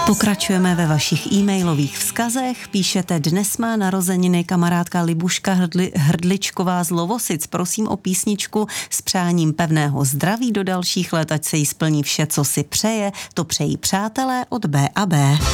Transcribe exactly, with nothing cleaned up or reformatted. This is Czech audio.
Pokračujeme ve vašich e-mailových vzkazech. Píšete: dnes má narozeniny kamarádka Libuška Hrdli, Hrdličková z Lovosic. Prosím o písničku s přáním pevného zdraví do dalších let, ať se jí splní vše, co si přeje. To přejí přátelé od B a B.